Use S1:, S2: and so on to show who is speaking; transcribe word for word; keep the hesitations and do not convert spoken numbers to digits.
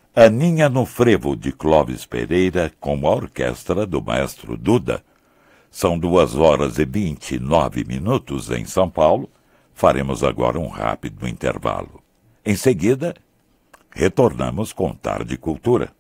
S1: Aninha no Frevo, de Clóvis Pereira, com a orquestra do maestro Duda. São duas horas e vinte e nove minutos em São Paulo. Faremos agora um rápido intervalo. Em seguida, retornamos com Tarde Cultura.